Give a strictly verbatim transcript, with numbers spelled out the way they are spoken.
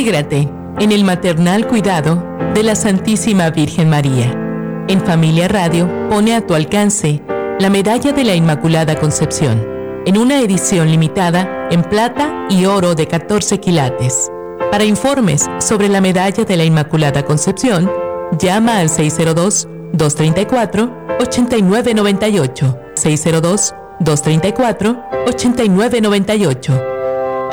Intégrate en el maternal cuidado de la Santísima Virgen María. En Familia Radio pone a tu alcance la Medalla de la Inmaculada Concepción, en una edición limitada en plata y oro de catorce quilates. Para informes sobre la Medalla de la Inmaculada Concepción, llama al seis cero dos, dos tres cuatro, ocho nueve nueve ocho, seis cero dos, dos tres cuatro, ocho nueve nueve ocho